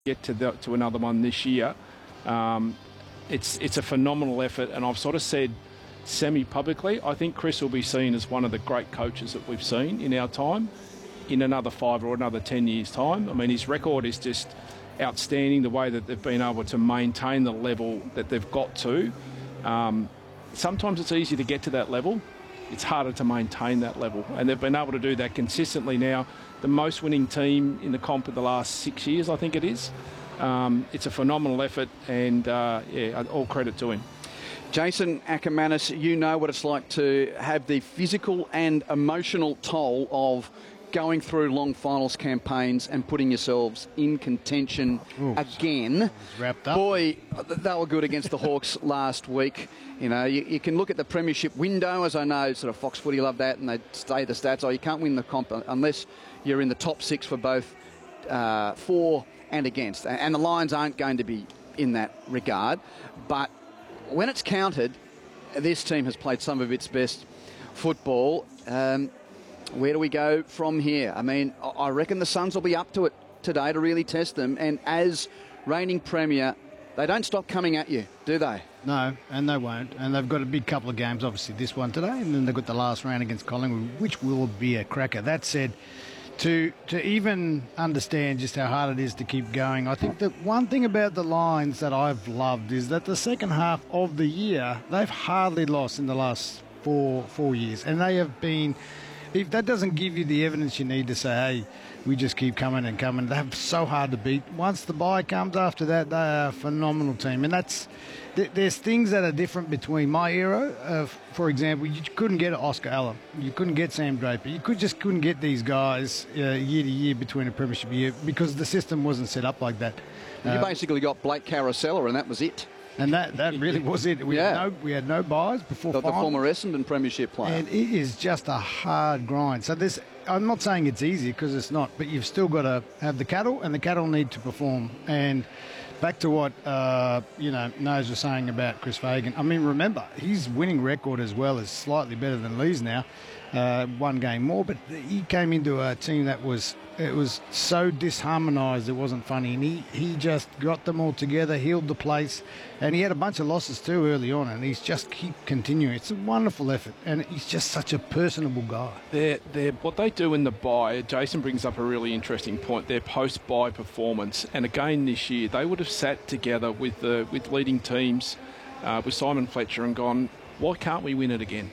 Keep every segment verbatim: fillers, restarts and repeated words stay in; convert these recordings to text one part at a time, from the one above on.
get to the, to another one this year. Um, it's it's a phenomenal effort, and I've sort of said semi-publicly, I think Chris will be seen as one of the great coaches that we've seen in our time in another five or another ten years' time. I mean, his record is just outstanding, the way that they've been able to maintain the level that they've got to. Um, sometimes it's easy to get to that level. It's harder to maintain that level, and they've been able to do that consistently now. The most winning team in the comp of the last six years, I think it is. Um, it's a phenomenal effort, and uh, yeah, all credit to him. Jason Ackermanis, you know what it's like to have the physical and emotional toll of going through long finals campaigns and putting yourselves in contention Ooh, again. Wrapped up. Boy, they were good against the Hawks last week. You know, you, you can look at the premiership window, as I know sort of Fox Footy love that, and they say the stats, oh, you can't win the comp unless you're in the top six for both uh, for and against. And the Lions aren't going to be in that regard. But when it's counted, this team has played some of its best football. Um, where do we go from here? I mean, I reckon the Suns will be up to it today to really test them. And as reigning premier, they don't stop coming at you, do they? No, and they won't. And they've got a big couple of games, obviously this one today, and then they've got the last round against Collingwood, which will be a cracker. That said, to to even understand just how hard it is to keep going, I think that one thing about the Lions that I've loved is that the second half of the year, they've hardly lost in the last four four years. And they have been, if that doesn't give you the evidence you need to say, hey, we just keep coming and coming, they're so hard to beat. Once the bye comes after that, they are a phenomenal team. And that's, th- there's things that are different between my era. Uh, for example, you couldn't get Oscar Allen. You couldn't get Sam Draper. You could just couldn't get these guys uh, year to year between a premiership year because the system wasn't set up like that. You uh, basically got Blake Carousella, and that was it. And that, that really was it. We, yeah. had no, we had no buys before the, the former Essendon premiership player. And it is just a hard grind. So this, I'm not saying it's easy because it's not, but you've still got to have the cattle, and the cattle need to perform. And back to what, uh, you know, Nose was saying about Chris Fagan. I mean, remember, his winning record as well is slightly better than Lee's now. Uh, one game more, but he came into a team that was it was so disharmonised it wasn't funny, and he, he just got them all together, healed the place, and he had a bunch of losses too early on, and he's just keep continuing. It's a wonderful effort, and he's just such a personable guy. They're, they're, what they do in the bye, Jason brings up a really interesting point, their post-bye performance, and again this year they would have sat together with the with leading teams, uh, with Simon Fletcher, and gone, why can't we win it again?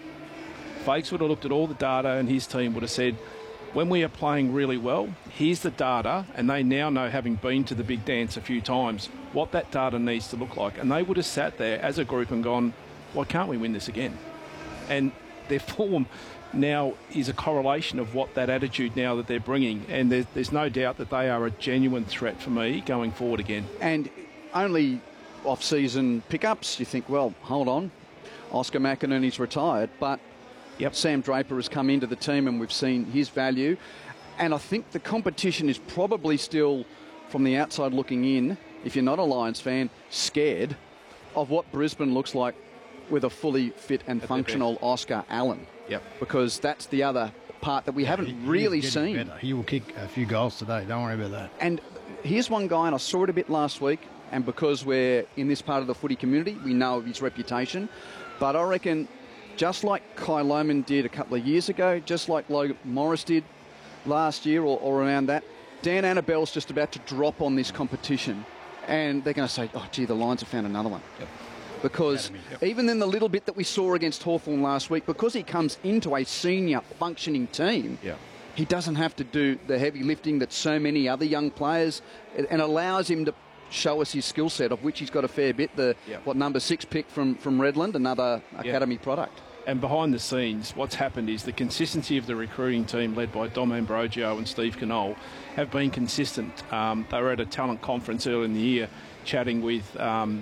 Fakes would have looked at all the data, and his team would have said, when we are playing really well, here's the data, and they now know, having been to the big dance a few times, what that data needs to look like. And they would have sat there as a group and gone, why can't we win this again? And their form now is a correlation of what that attitude now that they're bringing. And there's, there's no doubt that they are a genuine threat for me going forward again. And only off-season pickups, you think, well, hold on, Oscar McInerney's retired, but Yep. Sam Draper has come into the team and we've seen his value. And I think the competition is probably still, from the outside looking in, if you're not a Lions fan, scared of what Brisbane looks like with a fully fit and That's functional Oscar Allen. Yep. Because that's the other part that we yeah, haven't he, really seen. Better. He will kick a few goals today. Don't worry about that. And here's one guy, and I saw it a bit last week, and because we're in this part of the footy community, we know of his reputation. But I reckon, just like Kai Lohmann did a couple of years ago, just like Logan Morris did last year or, or around that, Dan Annabelle's just about to drop on this competition, and they're going to say, oh, gee, the Lions have found another one. Yep. Because yep. even in the little bit that we saw against Hawthorn last week, because he comes into a senior functioning team, yep. he doesn't have to do the heavy lifting that so many other young players, and allows him to show us his skill set, of which he's got a fair bit. The yep. what number six pick from, from Redland, another academy yep. product. And behind the scenes, what's happened is the consistency of the recruiting team led by Dom Ambrogio and Steve Knoll have been consistent. Um, they were at a talent conference earlier in the year chatting with um,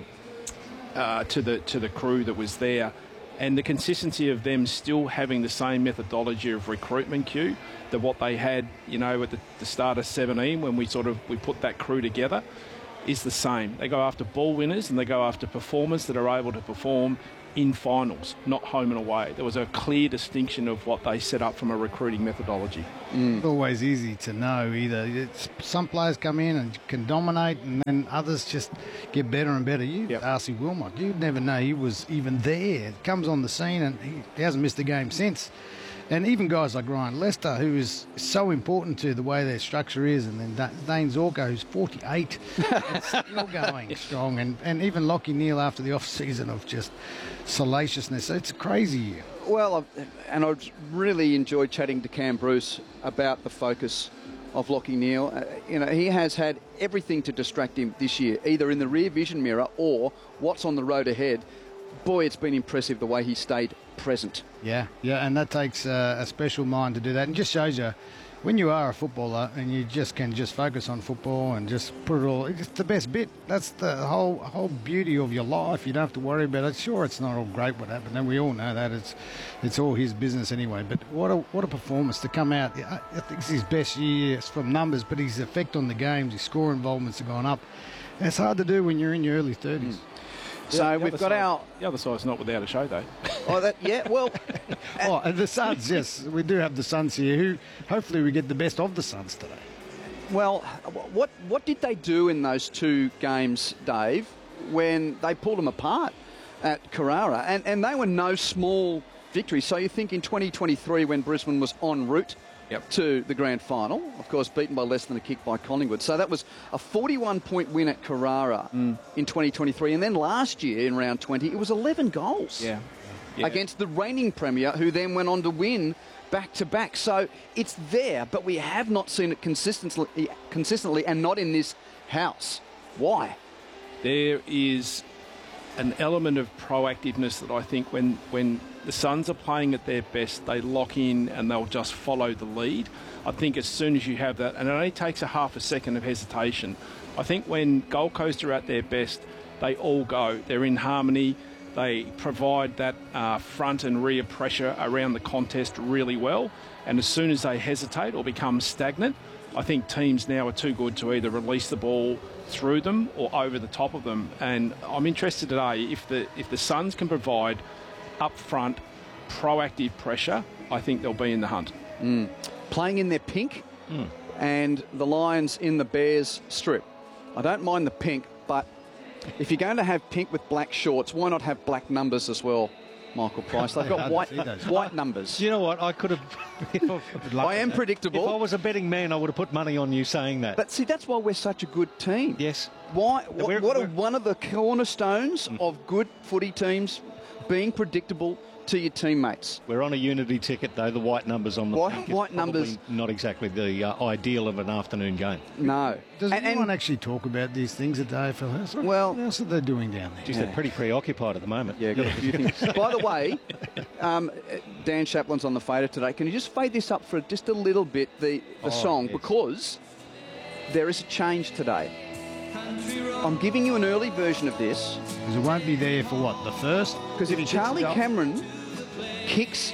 uh, to the to the crew that was there, and the consistency of them still having the same methodology of recruitment queue that what they had, you know, at the, the start of seventeen when we sort of we put that crew together. is the same. They go after ball winners and they go after performers that are able to perform in finals, not home and away. There was a clear distinction of what they set up from a recruiting methodology. Mm. It's always easy to know either. It's, some players come in and can dominate, and then others just get better and better. You, yep. Darcy Wilmot, you'd never know he was even there. Comes on the scene and he, he hasn't missed a game since. And even guys like Ryan Lester, who is so important to the way their structure is, and then Dane Zorko, who's forty-eight, and still going strong, and, and even Lachie Neale after the off-season of just salaciousness. It's a crazy year. Well, I've, and I've really enjoyed chatting to Cam Bruce about the focus of Lachie Neale. Uh, you know, he has had everything to distract him this year, either in the rear vision mirror or what's on the road ahead. Boy, it's been impressive the way he stayed present. Yeah, yeah, and that takes uh, a special mind to do that, and just shows you when you are a footballer and you just can just focus on football and just put it all. It's the best bit. That's the whole whole beauty of your life. You don't have to worry about it. Sure, it's not all great what happened, and we all know that it's it's all his business anyway. But what a what a performance to come out. I think it's his best year from numbers, but his effect on the games, his score involvements have gone up. And it's hard to do when you're in your early thirties. Mm. So the, the we've got side, our... The other side's not without a show, though. Oh, that, yeah, well... oh, and the Suns, yes. We do have the Suns here, who hopefully we get the best of the Suns today. Well, what what did they do in those two games, Dave, when they pulled them apart at Carrara? And, and they were no small victories. So you think in twenty twenty-three, when Brisbane was en route Yep. to the grand final, of course beaten by less than a kick by Collingwood. So that was a forty-one point win at Carrara mm. in twenty twenty-three. And then last year in round twenty, it was eleven goals yeah. Yeah. against the reigning premier, who then went on to win back-to-back. So it's there, but we have not seen it consistently, consistently and not in this house. Why? There is an element of proactiveness that I think when, when the Suns are playing at their best, they lock in and they'll just follow the lead. I think as soon as you have that, and it only takes a half a second of hesitation, I think when Gold Coast are at their best, they all go. They're in harmony. They provide that uh, front and rear pressure around the contest really well. And as soon as they hesitate or become stagnant, I think teams now are too good to either release the ball through them or over the top of them. And I'm interested today if the if the Suns can provide up front proactive pressure, I think they'll be in the hunt. Mm. Playing in their pink mm. and the Lions in the Bears strip. I don't mind the pink, but if you're going to have pink with black shorts, why not have black numbers as well, Michael Price? They've got white white numbers. You know what? I could have... I am predictable. If I was a betting man, I would have put money on you saying that. But see, that's why we're such a good team. Yes. Why? What, we're, what we're, are one of the cornerstones mm. of good footy teams? Being predictable to your teammates. We're on a unity ticket, though. The white numbers on the white, pink white is numbers. Not exactly the uh, ideal of an afternoon game. No. Does and, anyone and, actually talk about these things at the A F L House? Well, what else are they doing down there? Geez, yeah. they're pretty preoccupied at the moment. Yeah, got a few things. By the way, um, Dan Shaplin's on the fader today. Can you just fade this up for just a little bit, the, the oh, song, yes. because there is a change today. I'm giving you an early version of this. Because it won't be there for what, the first? Because if Charlie Cameron kicks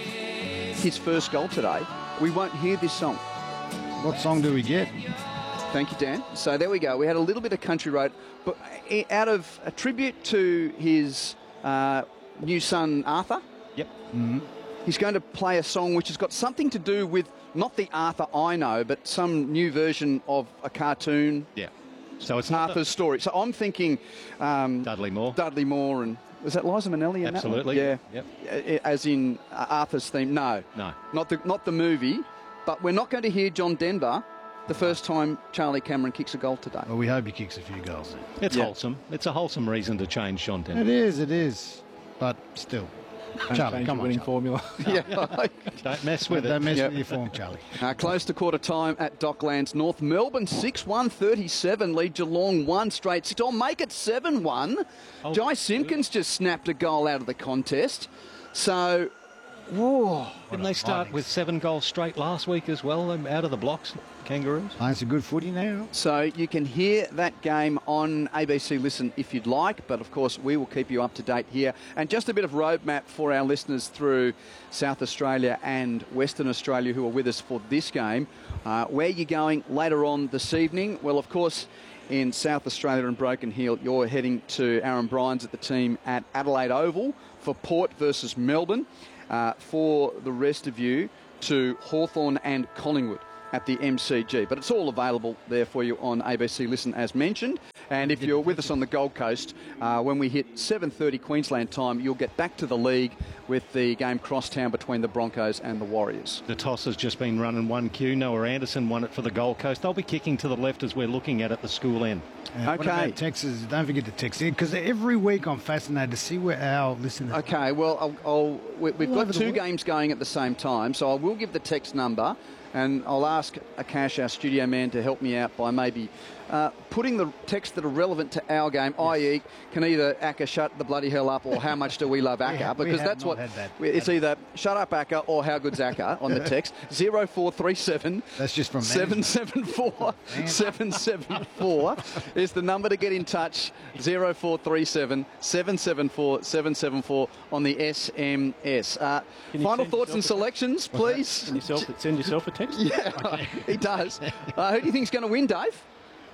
his first goal today, we won't hear this song. What song do we get? Thank you, Dan. So there we go. We had a little bit of Country Road, but out of a tribute to his uh, new son, Arthur. Yep. Mm-hmm. He's going to play a song which has got something to do with not the Arthur I know, but some new version of a cartoon. Yeah. So it's not Arthur's story. So I'm thinking um, Dudley Moore. Dudley Moore and was that Liza Minnelli in Absolutely. that one? Yep. Yeah. As in uh, Arthur's theme. No. No. Not the not the movie. But we're not going to hear John Denver the first time Charlie Cameron kicks a goal today. Well, we hope he kicks a few goals then. It's yeah. wholesome. It's a wholesome reason to change John Denver. It is, it is. But still. Don't Charlie, come on, winning Charlie. formula. yeah. Don't mess with Don't it. mess Yep. with your form, Charlie. Uh, close to quarter time at Docklands North. Melbourne six one thirty-seven lead Geelong one straight six. I'll make it seven one. Oh, Jai Simpkins just snapped a goal out of the contest. So, whoa. Didn't they start with seven goals straight last week as well, um, out of the blocks, Kangaroos? Playing some good footy now. So you can hear that game on A B C Listen if you'd like, but of course we will keep you up to date here. And just a bit of roadmap for our listeners through South Australia and Western Australia who are with us for this game. Uh, where are you going later on this evening? Well, of course, in South Australia and Broken Hill. You're heading to Aaron Bryans at the team at Adelaide Oval for Port versus Melbourne. Uh, for the rest of you, to Hawthorn and Collingwood at the M C G. But it's all available there for you on A B C Listen, as mentioned. And if you're with us on the Gold Coast, uh, when we hit seven thirty Queensland time, you'll get back to the league with the game crosstown between the Broncos and the Warriors. The toss has just been run in one queue. Noah Anderson won it for the Gold Coast. They'll be kicking to the left as we're looking at at the school end. Uh, okay. What about Texas? Don't forget to text in, because every week I'm fascinated to see where our listeners... Okay, well, I'll, I'll, we, we've All got two games going at the same time, so I will give the text number, and I'll ask Akash, our studio man, to help me out by maybe uh, putting the texts that are relevant to our game, yes. that is, can either Akka shut the bloody hell up, or how much do we love Akka? have, because that's what that. it's either shut up Akka or how good's Akka on the text. zero four three seven That's just from seven seven four seven seven four is the number to get in touch. zero four three seven seven seven four seven seven four on the S M S. Uh, final thoughts and selections, please. Send yourself, send yourself a text. Yeah, he does. Uh, who do you think's going to win, Dave?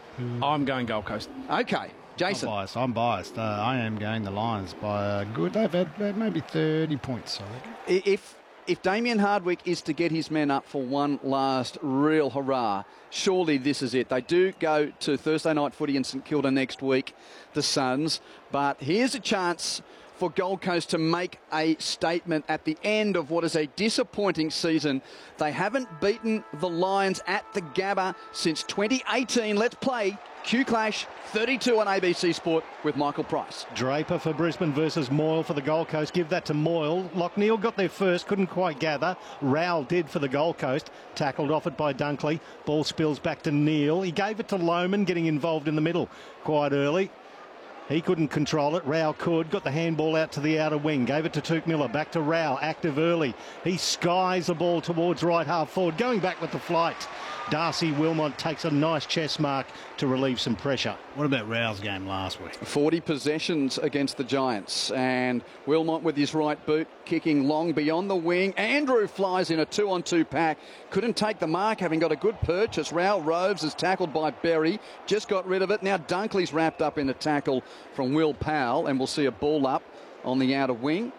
I'm going Gold Coast. Okay, Jason. I'm biased. I'm biased. Uh, I am going the Lions by a good. They've had uh, maybe thirty points, I reckon. If if Damien Hardwick is to get his men up for one last real hurrah, surely this is it. They do go to Thursday night footy in St Kilda next week, the Suns. But here's a chance for Gold Coast to make a statement at the end of what is a disappointing season. They haven't beaten the Lions at the Gabba since twenty eighteen. Let's play Q Clash thirty-two on A B C Sport with Michael Price. Draper for Brisbane versus Moyle for the Gold Coast. Give that to Moyle. Lockneil got there first, couldn't quite gather. Rowell did for the Gold Coast. Tackled off it by Dunkley. Ball spills back to Neal. He gave it to Lohman, getting involved in the middle quite early. He couldn't control it. Rao could. Got the handball out to the outer wing. Gave it to Tuke Miller. Back to Rao. Active early. He skies the ball towards right half forward. Going back with the flight. Darcy Wilmot takes a nice chest mark to relieve some pressure. What about Rao's game last week? forty possessions against the Giants. And Wilmot with his right boot kicking long beyond the wing. Andrew flies in a two-on-two pack. Couldn't take the mark, having got a good perch as Rao Roves is tackled by Berry. Just got rid of it. Now Dunkley's wrapped up in a tackle from Will Powell, and we'll see a ball up on the outer wing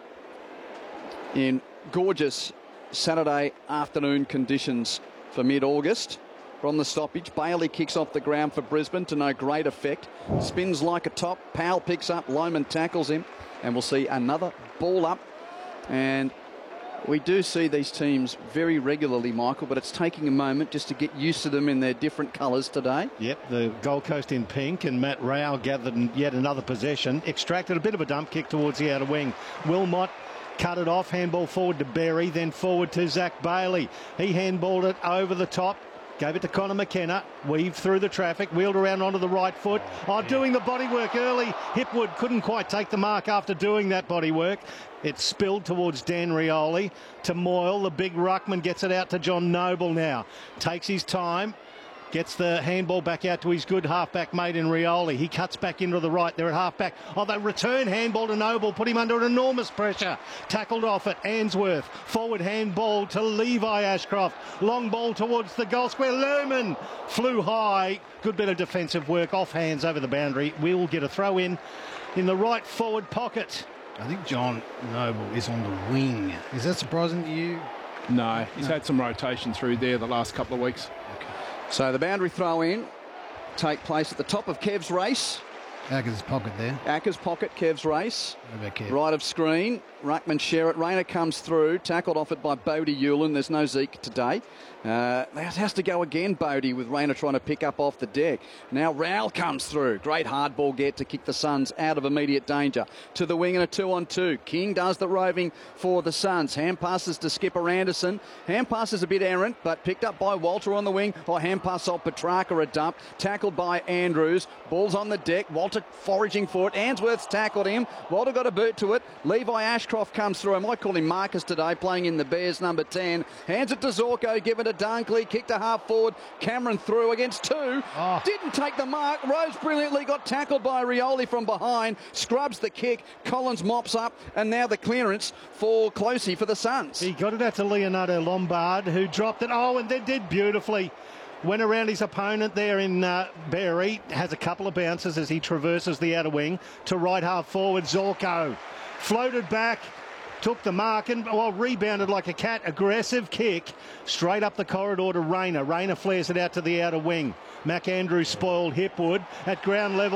in gorgeous Saturday afternoon conditions for mid-August. From the stoppage, Bailey kicks off the ground for Brisbane to no great effect. Spins like a top. Powell picks up. Lohman tackles him. And we'll see another ball up. And we do see these teams very regularly, Michael, but it's taking a moment just to get used to them in their different colours today. Yep, the Gold Coast in pink, and Matt Rao gathered yet another possession. Extracted a bit of a dump kick towards the outer wing. Wilmot cut it off, handball forward to Berry, then forward to Zach Bailey. He handballed it over the top. Gave it to Connor McKenna, weaved through the traffic, wheeled around onto the right foot. Oh, doing the body work early. Hipwood couldn't quite take the mark after doing that body work. It spilled towards Dan Rioli. To Moyle, the big ruckman gets it out to John Noble now. Takes his time. Gets the handball back out to his good halfback mate in Rioli. He cuts back into the right. They're at halfback. Oh, they return handball to Noble. Put him under enormous pressure. Tackled off at Ainsworth. Forward handball to Levi Ashcroft. Long ball towards the goal square. Lohman flew high. Good bit of defensive work. Off hands over the boundary. We'll get a throw in in the right forward pocket. I think John Noble is on the wing. Is that surprising to you? No, he's no. had some rotation through there the last couple of weeks. So the boundary throw in take place at the top of Kev's race. Acker's pocket there. Acker's pocket, Kev's race. Kev? Right of screen. Ruckman share it. Rayner comes through. Tackled off it by Bodie Hewlin. There's no Zeke today. Uh, that has to go again, Bodie, with Rayner trying to pick up off the deck. Now Rowell comes through. Great hard ball get to kick the Suns out of immediate danger. To the wing and a two-on-two. King does the roving for the Suns. Hand passes to Skipper Anderson. Hand passes a bit errant, but picked up by Walter on the wing. Or hand pass off Petrarca, a dump. Tackled by Andrews. Ball's on the deck. Walter foraging for it. Answorth's tackled him. Walter got a boot to it. Levi Ashcroft comes through. I might call him Marcus today, playing in the Bears number ten. Hands it to Zorko, give it to Dunkley. Kick to half forward. Cameron through against two. Oh. Didn't take the mark. Rose brilliantly got tackled by Rioli from behind. Scrubs the kick. Collins mops up. And now the clearance for Closey for the Suns. He got it out to Leonardo Lombard, who dropped it. Oh, and then did beautifully. Went around his opponent there in uh, Berry. Has a couple of bounces as he traverses the outer wing to right half forward. Zorko floated back, took the mark and well, rebounded like a cat. Aggressive kick straight up the corridor to Rayner. Rayner flares it out to the outer wing. McAndrew spoiled Hipwood at ground level.